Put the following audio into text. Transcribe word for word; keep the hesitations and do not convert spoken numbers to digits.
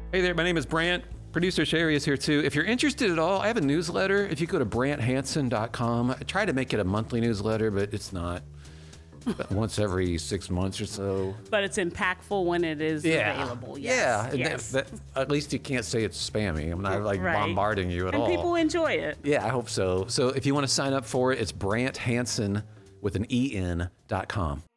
Hey there, my name is Brant. Producer Sherry is here too. If you're interested at all, I have a newsletter. If you go to brant hansen dot com, I try to make it a monthly newsletter, but it's not. But once every six months or so. But it's impactful when it is Yeah. available. Yes. Yeah. and Yes. That, that, at least you can't say it's spammy. I'm not like Right. bombarding you at and all. people enjoy it. Yeah, I hope so. So if you want to sign up for it, it's brant hansen with an E N dot com.